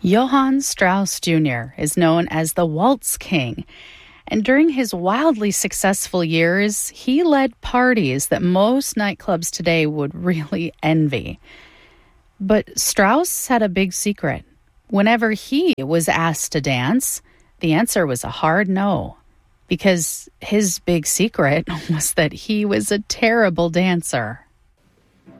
Johann Strauss Jr. is known as the Waltz King, and during his wildly successful years, he led parties that most nightclubs today would really envy. But Strauss had a big secret. Whenever he was asked to dance, the answer was a hard no, because his big secret was that he was a terrible dancer.